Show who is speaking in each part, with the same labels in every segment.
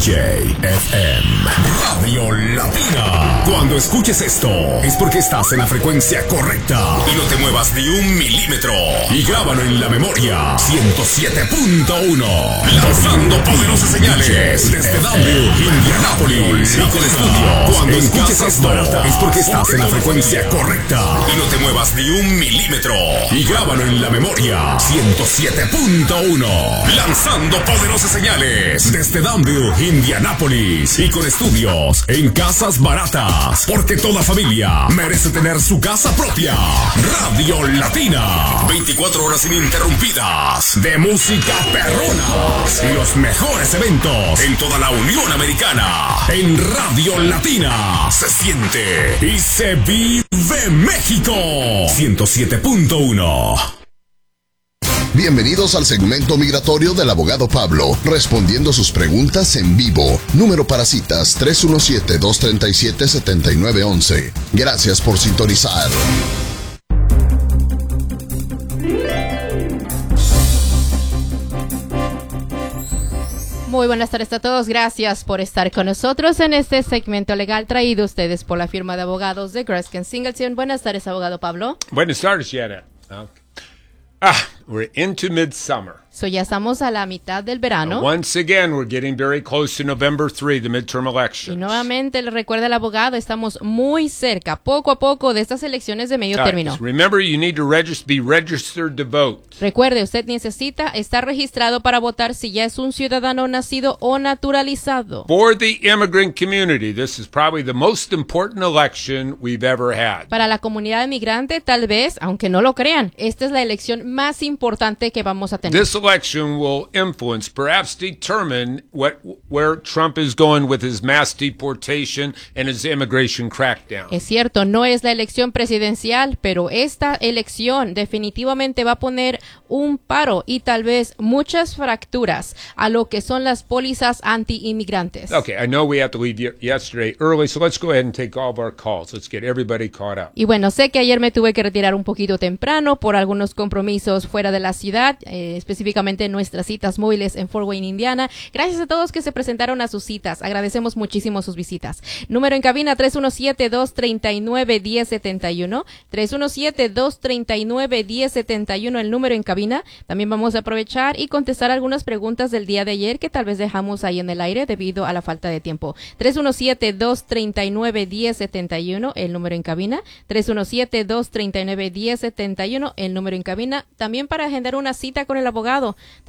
Speaker 1: WJFM Radio Latina. Cuando escuches esto, es porque estás en la frecuencia correcta. Y no te muevas ni un milímetro. Y grábalo en la memoria. 107.1. Lanzando poderosas señales desde W, Indianápolis. Y con estudio. Cuando escuches esto, es porque estás en la frecuencia correcta. Y no te muevas ni un milímetro. Y grábalo en la memoria. 107.1. Lanzando poderosas señales desde Danville, Indianápolis. Y con estudios en Casas Baratas. Porque toda familia merece tener su casa propia. Radio Latina. 24 horas ininterrumpidas de música perrona. Y los mejores eventos en toda la Unión Americana. En Radio Latina se siente y se vive México. 107.1.
Speaker 2: Bienvenidos al segmento migratorio del abogado Pablo, respondiendo sus preguntas en vivo. Número para citas 317-237-7911. Gracias por sintonizar.
Speaker 3: Muy buenas tardes a todos, gracias por estar con nosotros en este segmento legal traído a ustedes por la firma de abogados de Gruskin Singleton. Buenas tardes, abogado Pablo.
Speaker 4: Buenas tardes, Yana. We're into midsummer.
Speaker 3: So ya estamos a la mitad del verano.
Speaker 4: Once again, we're getting very close to November 3, the midterm
Speaker 3: Y
Speaker 4: elections.
Speaker 3: nuevamente le recuerda el abogado, estamos muy cerca, poco a poco, de estas elecciones de medio término.
Speaker 4: Remember, you need to be registered to vote.
Speaker 3: Recuerde, usted necesita estar registrado para votar si ya es un ciudadano nacido o naturalizado.
Speaker 4: For the immigrant community, this is probably the most important election we've ever had.
Speaker 3: Para la comunidad migrante, tal vez, aunque no lo crean, esta es la elección más importante que vamos a tener.
Speaker 4: This election will influence, perhaps determine, where Trump is going with his mass deportation and his immigration crackdown.
Speaker 3: Es cierto, no es la elección presidencial, pero esta elección definitivamente va a poner un paro y tal vez muchas fracturas a lo que son las pólizas anti-inmigrantes.
Speaker 4: Okay, I know we have to leave yesterday early, so let's go ahead and take all of our calls. Let's get everybody caught up.
Speaker 3: Y bueno, sé que ayer me tuve que retirar un poquito temprano por algunos compromisos fuera de la ciudad, específicamente nuestras citas móviles en Fort Wayne, Indiana. Gracias a todos que se presentaron a sus citas. Agradecemos muchísimo sus visitas. Número en cabina 317-239-1071. 317-239-1071 el número en cabina. También vamos a aprovechar y contestar algunas preguntas del día de ayer que tal vez dejamos ahí en el aire debido a la falta de tiempo. 317-239-1071 el número en cabina. 317-239-1071 el número en cabina. También para agendar una cita con el abogado,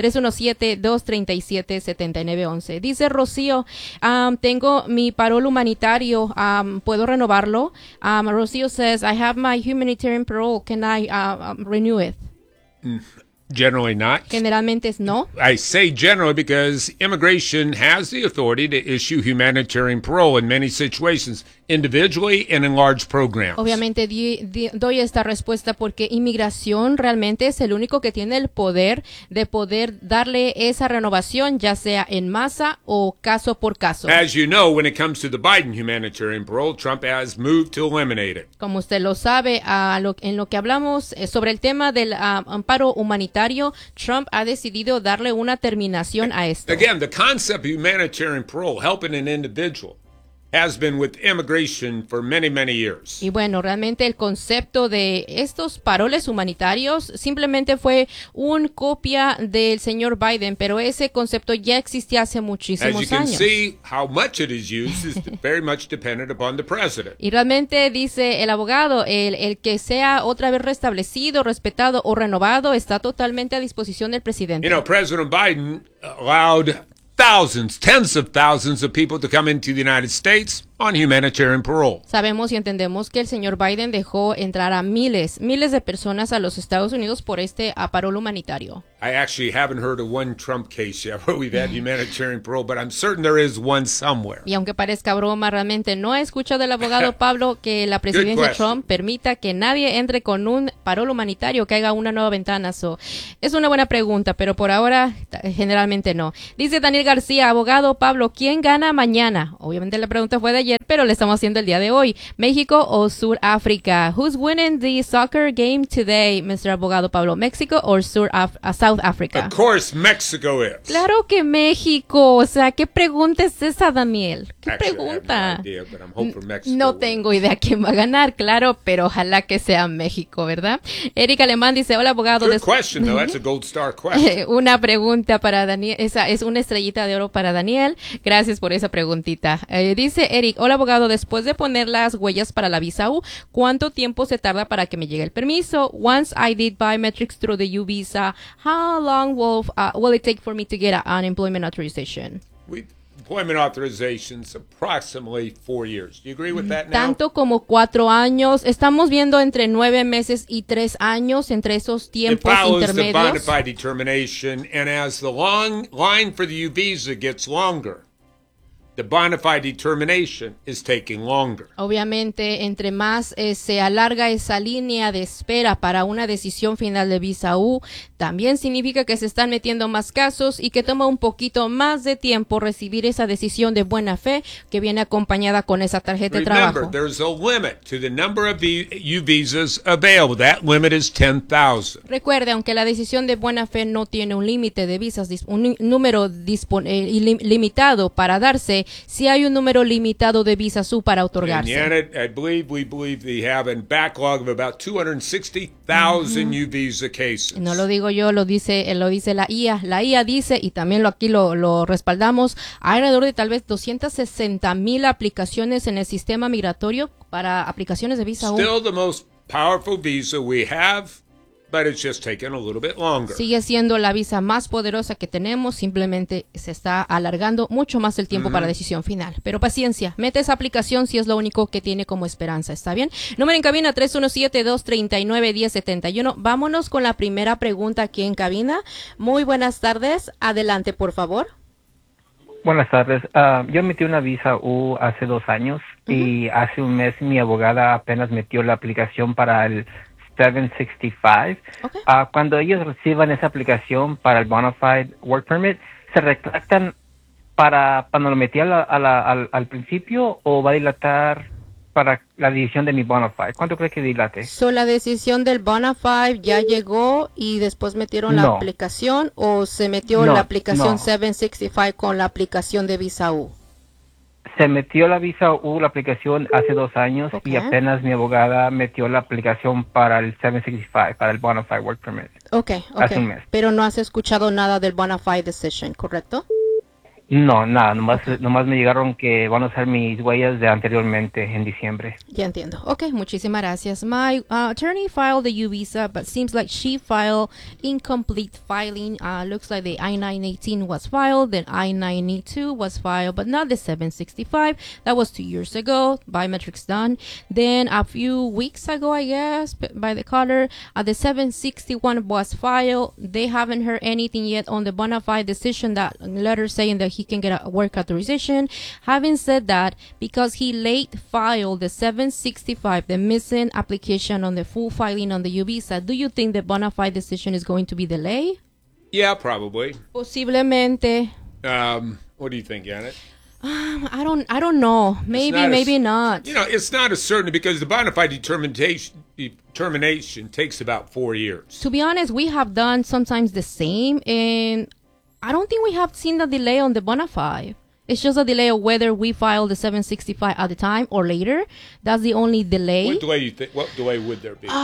Speaker 3: 317-237-7911. Dice Rocío, tengo mi parol humanitario, ¿puedo renovarlo? Rocío says, I have my humanitarian parole, can I renew it?
Speaker 4: Generally not.
Speaker 3: Generalmente es no.
Speaker 4: I say generally because immigration has the authority to issue humanitarian parole in many situations, individually and in large programs.
Speaker 3: Obviamente doy esta respuesta porque inmigración realmente es el único que tiene el poder de poder darle esa renovación, ya sea en masa o caso por caso.
Speaker 4: As you know, when it comes to the Biden humanitarian parole, Trump has moved to eliminate it.
Speaker 3: Como usted lo sabe, en lo que hablamos sobre el tema del amparo humanitario, Trump ha decidido darle una terminación a esto.
Speaker 4: Again, the concept of humanitarian parole, helping an individual, has been with immigration for many, many years.
Speaker 3: Y bueno, realmente el concepto de estos paroles humanitarios simplemente fue una copia del señor Biden, pero ese concepto ya existía hace muchísimos
Speaker 4: años. As you can
Speaker 3: años.
Speaker 4: see, how much it is used is very much dependent upon the president.
Speaker 3: Y realmente dice el abogado, el que sea otra vez restablecido, respetado o renovado está totalmente a disposición del presidente.
Speaker 4: You know, President Biden allowed thousands, tens of thousands of people to come into the United States on humanitarian parole.
Speaker 3: Sabemos y entendemos que el señor Biden dejó entrar a miles de personas a los Estados Unidos por este parol humanitario.
Speaker 4: I actually haven't heard of one Trump case yet where we've had humanitarian parole, but I'm certain there is one somewhere.
Speaker 3: Y aunque parezca broma, realmente no he escuchado del abogado Pablo que la presidencia Trump permita que nadie entre con un parol humanitario, que haga una nueva ventana. Es una buena pregunta, pero por ahora generalmente no. Dice Daniel García, abogado Pablo, ¿quién gana mañana? Obviamente la pregunta fue de ayer, pero le estamos haciendo el día de hoy. ¿México o Sudáfrica? Who's winning the soccer game today, Mr. Abogado Pablo? ¿México o South South Africa.
Speaker 4: Of course, Mexico is.
Speaker 3: Claro que México. O sea, ¿qué pregunta es esa, Daniel? ¿Qué pregunta? No tengo idea quién va a ganar, claro, pero ojalá que sea México, ¿verdad? Eric Alemán dice, hola, abogado.
Speaker 4: Good question, though. That's a gold star question.
Speaker 3: Una pregunta para Daniel. Esa es una estrellita de oro para Daniel. Gracias por esa preguntita. Dice Eric, hola, abogado, después de poner las huellas para la visa U, ¿cuánto tiempo se tarda para que me llegue el permiso? Once I did biometrics through the U visa, how long will it take for me to get an unemployment authorization?
Speaker 4: Employment authorization's approximately 4 years. Do you agree with that now?
Speaker 3: Tanto como 4 años. Estamos viendo entre 9 meses y 3 años entre esos tiempos intermedios.
Speaker 4: It follows the bona fide determination, and as the long line for the U visa gets longer, the bona fide determination is taking longer.
Speaker 3: Obviamente, entre más se alarga esa línea de espera para una decisión final de visa U, también significa que se están metiendo más casos y que toma un poquito más de tiempo recibir esa decisión de buena fe que viene acompañada con esa tarjeta de trabajo.
Speaker 4: Remember, there's a limit to the number of U visas available. That limit is 10,000.
Speaker 3: Recuerde, aunque la decisión de buena fe no tiene un límite de visas, un número limitado para darse, si hay un número limitado de visas U para otorgarse.
Speaker 4: And yet, we believe they have a backlog of about 260,000 U visa cases.
Speaker 3: No lo digo yo, lo dice la IA. La IA dice, y también aquí lo respaldamos, hay alrededor de tal vez 260,000 aplicaciones en el sistema migratorio para aplicaciones de visa U.
Speaker 4: Still the most powerful visa we have, but it's just taken a little bit longer.
Speaker 3: Sigue siendo la visa más poderosa que tenemos, simplemente se está alargando mucho más el tiempo para decisión final. Pero paciencia, mete esa aplicación si es lo único que tiene como esperanza, ¿está bien? Número en cabina 317-239-1071. Vámonos con la primera pregunta aquí en cabina. Muy buenas tardes, adelante por favor.
Speaker 5: Buenas tardes. Yo metí una visa U hace 2 años y hace un mes mi abogada apenas metió la aplicación para el 765.
Speaker 3: Okay.
Speaker 5: Cuando ellos reciban esa aplicación para el Bonafide Work Permit, ¿se retractan para cuando lo metí al principio o va a dilatar para la decisión de mi Bonafide? ¿Cuánto cree que dilate?
Speaker 3: ¿La decisión del Bonafide ya llegó y después metieron la aplicación o se metió la aplicación 765 con la aplicación de visa U?
Speaker 5: Se metió la visa U, la aplicación, hace 2 años y apenas mi abogada metió la aplicación para el 765, para el Bonafide Work Permit. Hace un mes.
Speaker 3: Pero no has escuchado nada del Bonafide Decision, ¿correcto?
Speaker 5: No, nada, nomás me llegaron que van a usar mis huellas de anteriormente en diciembre.
Speaker 3: Ya entiendo. Ok, muchísimas gracias. My attorney filed the U visa, but seems like she filed incomplete filing. Looks like the I-918 was filed, then I-982 was filed, but not the 765. That was 2 years ago. Biometrics done. Then a few weeks ago, I guess, by the caller, the 761 was filed. They haven't heard anything yet on the bona fide decision, that letter saying that he can get a work authorization. Having said that, because he late filed the 765, the missing application on the full filing on the U visa, do you think the bona fide decision is going to be delayed?
Speaker 4: Yeah, probably.
Speaker 3: Posiblemente.
Speaker 4: What do you think, Janet?
Speaker 3: I don't know. Maybe not.
Speaker 4: You know, it's not a certainty because the bona fide determination takes about 4 years.
Speaker 3: To be honest, we have done sometimes the same, and I don't think we have seen the delay on the bona fide. It's just a delay of whether we file the 765 at the time or later. That's the only delay.
Speaker 4: What delay would there be?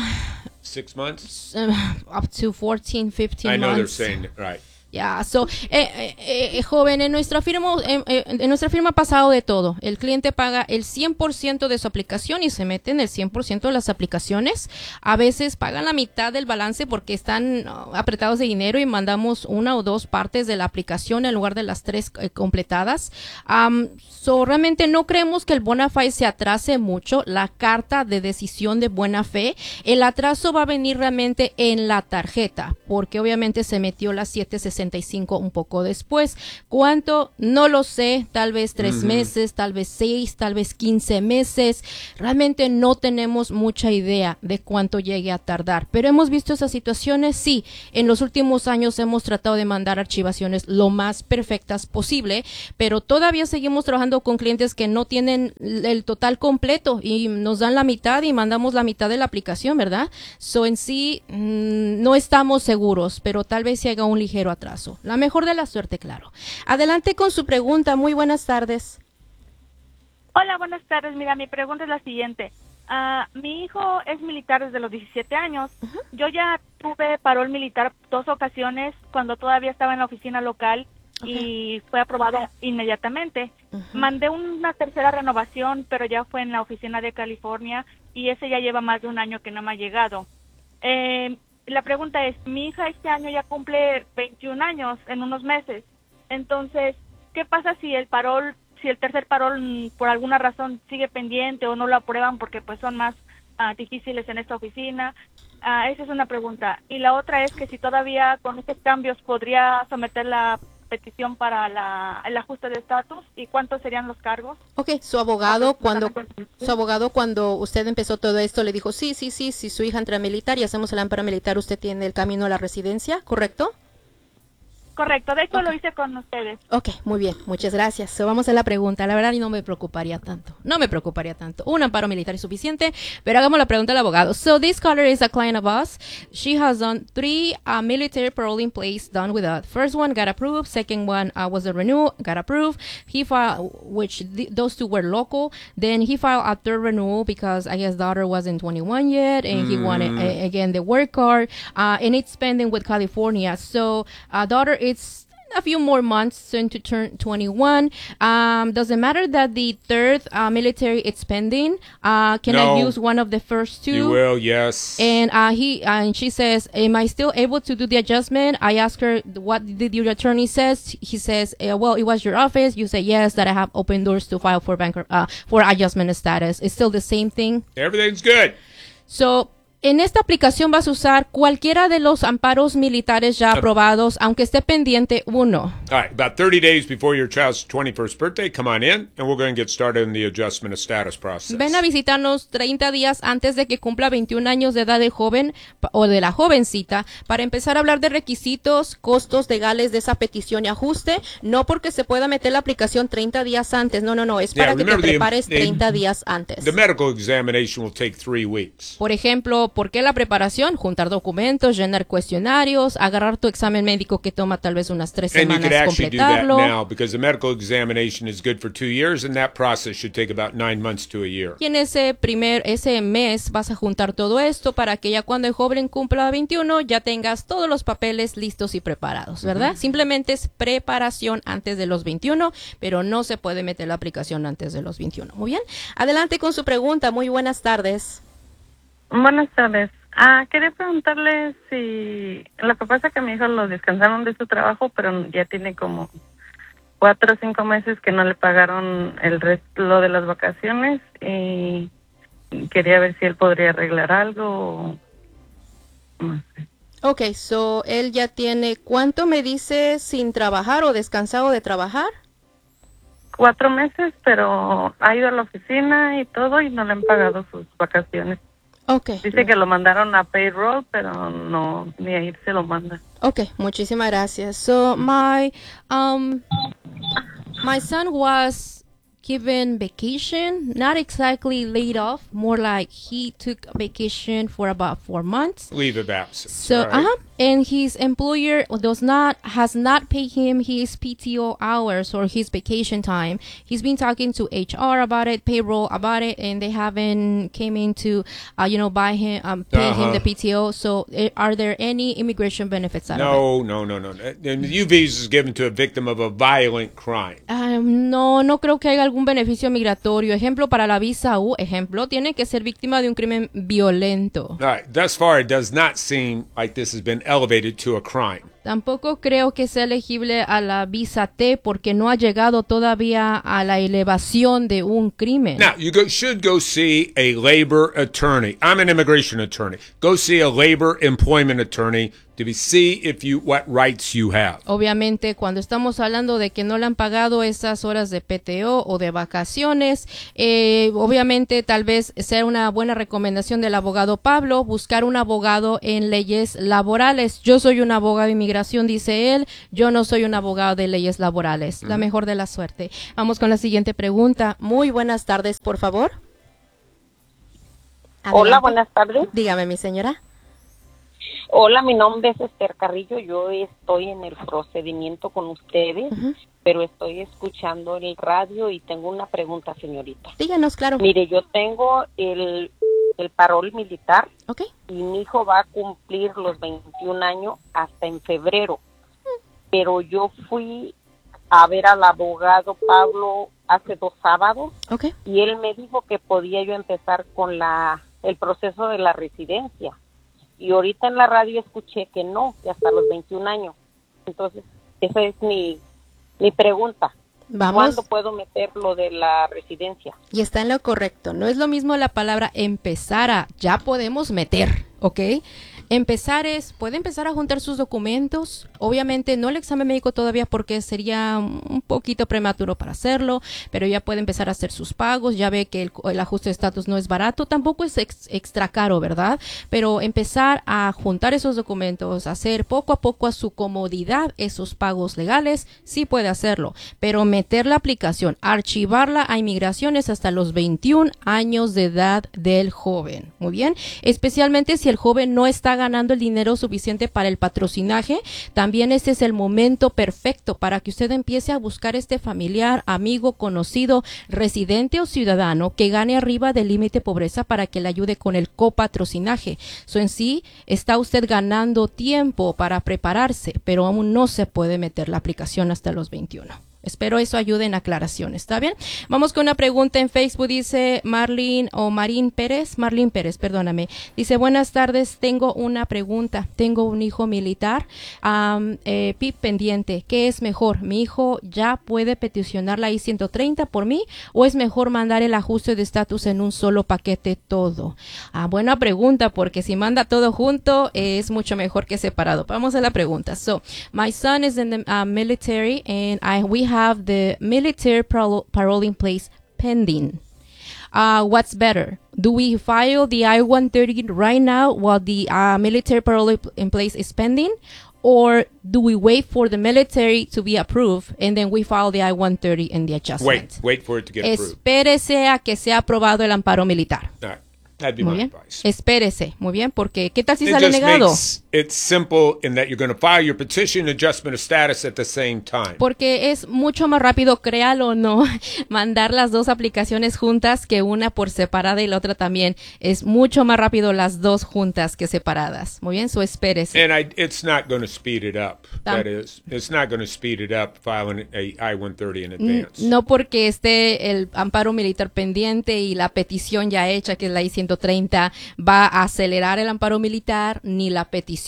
Speaker 4: 6 months?
Speaker 3: Up to 14, 15 months.
Speaker 4: I know they're saying, right.
Speaker 3: Yeah, so, joven, en nuestra firma ha pasado de todo. El cliente paga el 100% de su aplicación y se meten el 100% de las aplicaciones. A veces pagan la mitad del balance porque están apretados de dinero y mandamos 1 o 2 partes de la aplicación en lugar de las 3 completadas. Realmente no creemos que el bona fide se atrase mucho. La carta de decisión de buena fe, el atraso va a venir realmente en la tarjeta, porque obviamente se metió la 760 65 un poco después. ¿Cuánto? No lo sé, tal vez 3 meses, tal vez 6, tal vez 15 meses. Realmente no tenemos mucha idea de cuánto llegue a tardar, pero hemos visto esas situaciones, sí. En los últimos años hemos tratado de mandar archivaciones lo más perfectas posible, pero todavía seguimos trabajando con clientes que no tienen el total completo y nos dan la mitad y mandamos la mitad de la aplicación, ¿verdad? So en sí no estamos seguros, pero tal vez se haga un ligero atraso. La mejor de la suerte, claro. Adelante con su pregunta. Muy buenas tardes.
Speaker 6: Hola, buenas tardes. Mira, mi pregunta es la siguiente. Mi hijo es militar desde los 17 años. Yo ya tuve parol militar 2 ocasiones cuando todavía estaba en la oficina local y fue aprobado inmediatamente. Mandé una tercera renovación, pero ya fue en la oficina de California y ese ya lleva más de un año que no me ha llegado. La pregunta es, mi hija este año ya cumple 21 años en unos meses. Entonces, ¿qué pasa si el tercer parol por alguna razón sigue pendiente o no lo aprueban porque pues son más difíciles en esta oficina? Esa es una pregunta. Y la otra es que si todavía con estos cambios podría someter la petición para el ajuste de estatus y cuántos serían los cargos.
Speaker 3: Su abogado cuando usted empezó todo esto le dijo si su hija entra militar y hacemos el amparo militar, usted tiene el camino a la residencia, ¿correcto?
Speaker 6: Correcto, de hecho lo hice con ustedes.
Speaker 3: Muy bien, muchas gracias. So, vamos a la pregunta. La verdad, no me preocuparía tanto. Un amparo militar es suficiente, pero hagamos la pregunta al abogado. So, this caller is a client of us. She has done 3 military parole in place done with us. First one got approved. Second one was a renewal, got approved. He filed, those 2 were local. Then he filed a 3rd renewal because I guess daughter wasn't 21 yet, and he wanted, again, the work card. And it's pending with California. So, daughter, it's a few more months soon to turn 21. Doesn't matter that the 3rd military is pending. Can I use one of the first 2?
Speaker 4: You will, yes.
Speaker 3: And she says, am I still able to do the adjustment? I ask her, what did your attorney says? He says, well, it was your office. You say yes, that I have open doors to file for for adjustment of status. It's still the same thing.
Speaker 4: Everything's good.
Speaker 3: So, en esta aplicación vas a usar cualquiera de los amparos militares ya aprobados, aunque esté pendiente uno.
Speaker 4: All right, about 30 days before your child's 21st birthday, come on in, and we're going to get started in the adjustment of status process.
Speaker 3: Ven a visitarnos 30 días antes de que cumpla 21 años de edad del joven o de la jovencita para empezar a hablar de requisitos, costos legales de esa petición y ajuste, no porque se pueda meter la aplicación 30 días antes, no, es para que te prepares 30 días antes.
Speaker 4: The medical examination will take 3 weeks.
Speaker 3: Por ejemplo, ¿por qué la preparación? Juntar documentos, llenar cuestionarios, agarrar tu examen médico que toma tal vez unas 3 semanas
Speaker 4: completarlo. And you could actually do that now because the medical examination is good for 2 years and that process should take about 9 months to a year.
Speaker 3: Y en ese mes vas a juntar todo esto para que ya cuando el joven cumpla 21 ya tengas todos los papeles listos y preparados, ¿verdad? Simplemente es preparación antes de los 21, pero no se puede meter la aplicación antes de los 21. Muy bien. Adelante con su pregunta. Muy buenas tardes.
Speaker 7: Buenas tardes. Quería preguntarle si lo que pasa es que a mi hijo lo descansaron de su trabajo, pero ya tiene como 4 o 5 meses que no le pagaron el resto de las vacaciones y quería ver si él podría arreglar algo o no sé.
Speaker 3: So él ya tiene, ¿cuánto me dice sin trabajar o descansado de trabajar?
Speaker 7: 4 meses, pero ha ido a la oficina y todo y no le han pagado sus vacaciones. Dice que lo mandaron a payroll, pero no, ni ahí se lo mandan.
Speaker 3: Muchísimas gracias. So my son was given vacation, not exactly laid off, more like he took vacation for about 4 months.
Speaker 4: Leave of absence.
Speaker 3: So, and his employer has not paid him his PTO hours or his vacation time. He's been talking to HR about it, payroll about it, and they haven't came in to, buy him, pay him the PTO. So, are there any immigration benefits out of it?
Speaker 4: No. And the U visa is given to a victim of a violent crime.
Speaker 3: No creo que haya algún beneficio migratorio. Ejemplo, para la visa U, tiene que ser víctima de un crimen violento.
Speaker 4: All right. Thus far, it does not seem like this has been elevated to a crime.
Speaker 3: Tampoco creo que sea elegible a la visa T porque no ha llegado todavía a la elevación de un crimen.
Speaker 4: Now, you should go see a labor attorney. I'm an immigration attorney. Go see a labor employment attorney to see what rights you have.
Speaker 3: Obviamente, cuando estamos hablando de que no le han pagado esas horas de PTO o de vacaciones, obviamente tal vez sea una buena recomendación del abogado Pablo buscar un abogado en leyes laborales. Yo soy un abogado de inmigración, dice él. Yo no soy un abogado de leyes laborales. La mejor de la suerte. Vamos con la siguiente pregunta. Muy buenas tardes, por favor. Adelante.
Speaker 8: Hola, buenas tardes.
Speaker 3: Dígame, mi señora.
Speaker 8: Hola, mi nombre es Esther Carrillo. Yo estoy en el procedimiento con ustedes, pero estoy escuchando el radio y tengo una pregunta, señorita.
Speaker 3: Díganos, claro.
Speaker 8: Mire, yo tengo el parol militar,
Speaker 3: okay,
Speaker 8: y mi hijo va a cumplir los 21 años hasta en febrero. Pero yo fui a ver al abogado Pablo hace 2 sábados,
Speaker 3: okay,
Speaker 8: y él me dijo que podía yo empezar con el proceso de la residencia. Y ahorita en la radio escuché que no, que hasta los 21 años. Entonces, esa es mi pregunta.
Speaker 3: Vamos.
Speaker 8: ¿Cuándo puedo meter lo de la residencia?
Speaker 3: Y está en lo correcto. No es lo mismo la palabra empezar a ya podemos meter, ¿ok? Puede empezar a juntar sus documentos. Obviamente no el examen médico todavía porque sería un poquito prematuro para hacerlo, pero ya puede empezar a hacer sus pagos. Ya ve que el ajuste de estatus no es barato, tampoco es extra caro, ¿verdad? Pero empezar a juntar esos documentos, hacer poco a poco a su comodidad esos pagos legales, sí puede hacerlo. Pero meter la aplicación, archivarla a inmigraciones hasta los 21 años de edad del joven. Muy bien, especialmente si el joven no está ganando el dinero suficiente para el patrocinaje, también este es el momento perfecto para que usted empiece a buscar este familiar, amigo, conocido, residente o ciudadano que gane arriba del límite de pobreza para que le ayude con el copatrocinaje. En sí, está usted ganando tiempo para prepararse, pero aún no se puede meter la aplicación hasta los 21. Espero eso ayude en aclaración, ¿está bien? Vamos con una pregunta en Facebook, dice Marlene Pérez, perdóname. Dice, buenas tardes, tengo una pregunta. Tengo un hijo militar, PIP pendiente. ¿Qué es mejor? ¿Mi hijo ya puede peticionar la I-130 por mí o es mejor mandar el ajuste de estatus en un solo paquete todo? Buena pregunta, porque si manda todo junto es mucho mejor que separado. Vamos a la pregunta. So, my son is in the military and we have the military parole in place pending. What's better? Do we file the I-130 right now while the military parole in place is pending? Or do we wait for the military to be approved and then we file the I-130 and the adjustment?
Speaker 4: Wait for it to get approved.
Speaker 3: Espérese a que sea aprobado el amparo militar.
Speaker 4: All right. That'd be
Speaker 3: Muy
Speaker 4: my
Speaker 3: bien.
Speaker 4: advice.
Speaker 3: Espérese, muy bien, porque ¿qué tal si
Speaker 4: It
Speaker 3: sale
Speaker 4: just
Speaker 3: negado?
Speaker 4: makes it simple in that you're going to file your petition adjustment of status at the same time.
Speaker 3: Porque es mucho más rápido, créalo o no, mandar las dos aplicaciones juntas que una por separada y la otra también. Es mucho más rápido las dos juntas que separadas. Muy bien, espérese.
Speaker 4: And it's not going to speed it up. That is, it's not going to speed it up filing a I-130 in advance.
Speaker 3: No porque esté el amparo militar pendiente y la petición ya hecha, que es la I-130, va a acelerar el amparo militar ni la petición,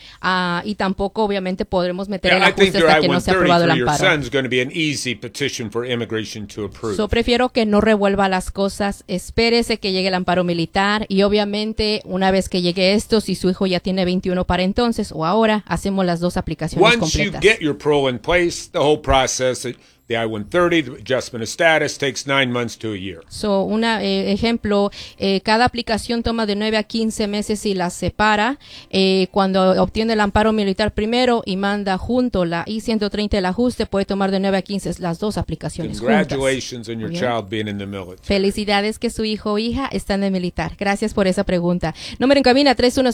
Speaker 3: y tampoco obviamente podremos meter el ajuste hasta que no sea aprobado el amparo. Prefiero que no revuelva las cosas, espérese que llegue el amparo militar y obviamente una vez que llegue esto, si su hijo ya tiene 21 para entonces o ahora, hacemos las dos aplicaciones completas.
Speaker 4: Once you get your parole in place, the whole process, the I-130, the adjustment of status, takes 9 months to a year.
Speaker 3: Ejemplo, cada aplicación toma de 9 a 15 meses y las separa. Cuando obtiene el amparo militar primero y manda junto la I-130 el ajuste, puede tomar de 9 a 15 las dos aplicaciones
Speaker 4: Congratulations
Speaker 3: juntas.
Speaker 4: on your child being in the military.
Speaker 3: Felicidades que su hijo o hija están en militar. Gracias por esa pregunta. Número en cabina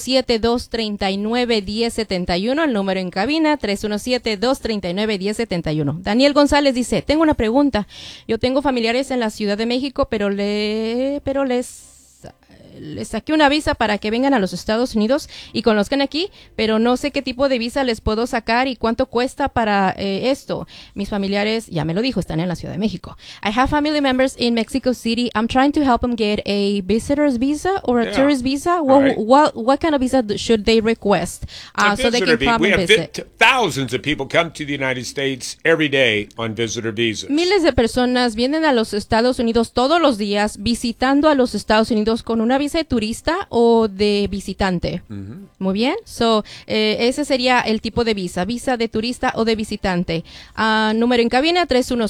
Speaker 3: 317-239-1071. El número en cabina 317-239-1071. Daniel González dice, tengo una pregunta. Yo tengo familiares en la Ciudad de México, pero les les saqué una visa para que vengan a los Estados Unidos y conozcan aquí, pero no sé qué tipo de visa les puedo sacar y cuánto cuesta para esto. Mis familiares, ya me lo dijo, están en la Ciudad de México. I have family members in Mexico City. I'm trying to help them get a visitor's visa or a tourist visa.
Speaker 4: Right.
Speaker 3: What kind of visa should they request so they can come and visit?
Speaker 4: Thousands of people come to the United States every day on visitor visas.
Speaker 3: Miles de personas vienen a los Estados Unidos todos los días visitando a los Estados Unidos con una visa de turista o de visitante. Muy bien. So, ese sería el tipo de visa de turista o de visitante. Número en cabina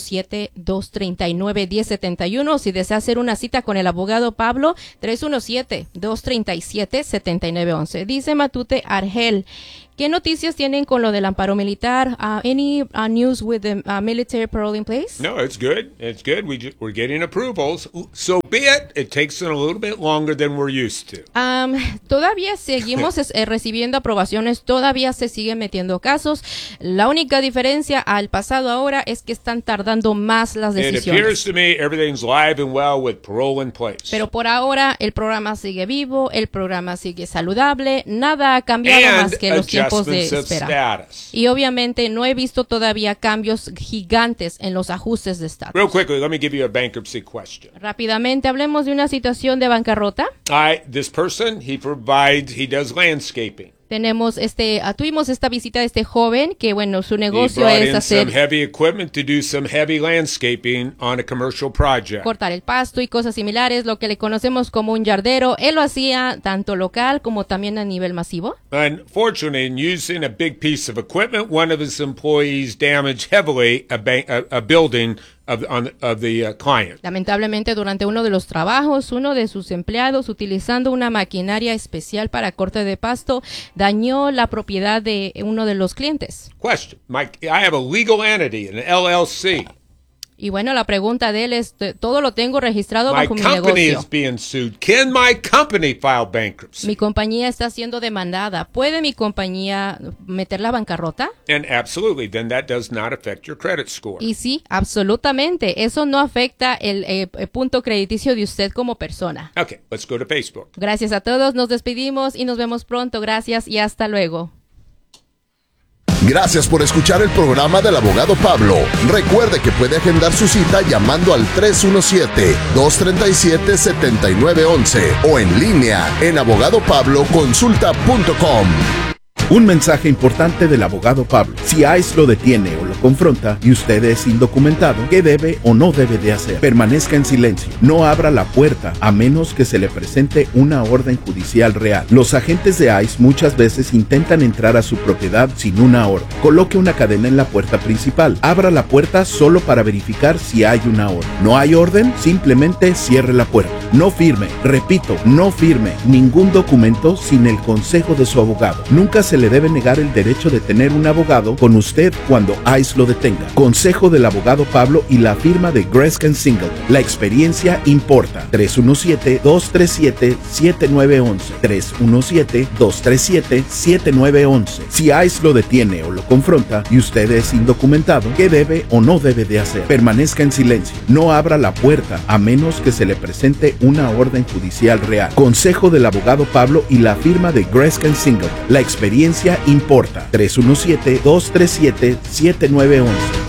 Speaker 3: 317-239-1071. Si desea hacer una cita con el abogado Pablo, 317-237-7911. Dice Matute Argel, ¿qué noticias tienen con lo del amparo militar? Any news with the military parole in place?
Speaker 4: No, it's good. It's good. We're getting approvals. So be it. It takes a little bit longer than we're used to.
Speaker 3: Todavía seguimos recibiendo aprobaciones, todavía se siguen metiendo casos. La única diferencia al pasado ahora es que están tardando más las decisiones.
Speaker 4: It appears to me everything's live and well with parole in place.
Speaker 3: Pero por ahora el programa sigue vivo, el programa sigue saludable, nada ha cambiado más que los tiempos de espera. Y obviamente no he visto todavía cambios gigantes en los ajustes de estatus.
Speaker 4: Real quickly, let me give you a bankruptcy question.
Speaker 3: Rápidamente hablemos de una situación de bancarrota.
Speaker 4: This person, he does landscaping.
Speaker 3: Tuvimos esta visita de este joven que, bueno, su negocio es hacer
Speaker 4: heavy equipment to do some heavy landscaping on a commercial project.
Speaker 3: Cortar el pasto y cosas similares, lo que le conocemos como un yardero. Él lo hacía tanto local como también a nivel masivo.
Speaker 4: Unfortunately, in using a big piece of equipment, one of his employees damaged heavily a building of the client.
Speaker 3: Lamentablemente, durante uno de los trabajos, uno de sus empleados, utilizando una maquinaria especial para corte de pasto, dañó la propiedad de uno de los clientes.
Speaker 4: Question. I have a legal entity, an LLC.
Speaker 3: Y bueno, la pregunta de él es, todo lo tengo registrado bajo mi negocio.
Speaker 4: My company is being sued. Can my company file bankruptcy?
Speaker 3: Mi compañía está siendo demandada. ¿Puede mi compañía meter la bancarrota?
Speaker 4: And absolutely, then that does not affect your credit score.
Speaker 3: Y sí, absolutamente. Eso no afecta el punto crediticio de usted como persona.
Speaker 4: Okay, let's go to Facebook.
Speaker 3: Gracias a todos, nos despedimos y nos vemos pronto. Gracias y hasta luego.
Speaker 2: Gracias por escuchar el programa del abogado Pablo. Recuerde que puede agendar su cita llamando al 317-237-7911 o en línea en abogadopabloconsulta.com.
Speaker 9: Un mensaje importante del abogado Pablo. Si ICE lo detiene o lo confronta y usted es indocumentado, ¿qué debe o no debe de hacer? Permanezca en silencio. No abra la puerta a menos que se le presente una orden judicial real. Los agentes de ICE muchas veces intentan entrar a su propiedad sin una orden. Coloque una cadena en la puerta principal. Abra la puerta solo para verificar si hay una orden. ¿No hay orden? Simplemente cierre la puerta. No firme, repito, no firme ningún documento sin el consejo de su abogado. Nunca se le debe negar el derecho de tener un abogado con usted cuando ICE lo detenga. Consejo del abogado Pablo y la firma de Greskin Singleton. La experiencia importa. 317-237-7911. 317-237-7911. Si ICE lo detiene o lo confronta y usted es indocumentado, ¿qué debe o no debe de hacer? Permanezca en silencio. No abra la puerta a menos que se le presente una orden judicial real. Consejo del abogado Pablo y la firma de Greskin Singleton. La experiencia importa. 317-237-7911.